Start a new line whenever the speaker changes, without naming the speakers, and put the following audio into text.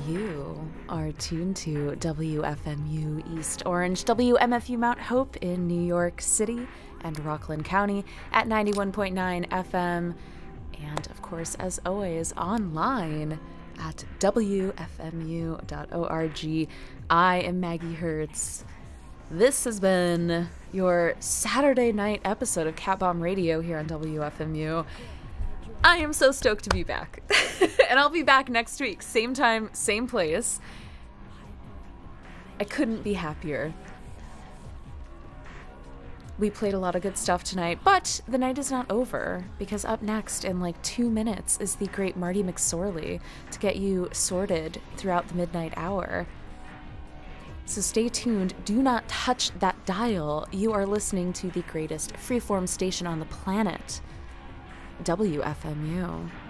You are tuned to WFMU East Orange, WMFU Mount Hope in New York City and Rockland County at 91.9 FM, and of course, as always, online at WFMU.org. I am Maggie Hertz. This has been your Saturday night episode of Cat Bomb Radio here on WFMU. I am so stoked to be back. And I'll be back next week. Same time, same place. I couldn't be happier. We played a lot of good stuff tonight, but the night is not over, because up next in like 2 minutes is the great Marty McSorley to get you sorted throughout the midnight hour. So stay tuned. Do not touch that dial. You are listening to the greatest freeform station on the planet, WFMU.